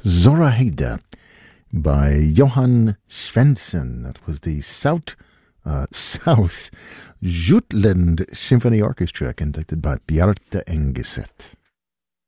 Zoraida by Johan Svensson. That was the South Jutland Symphony Orchestra conducted by Bjarte Engeset.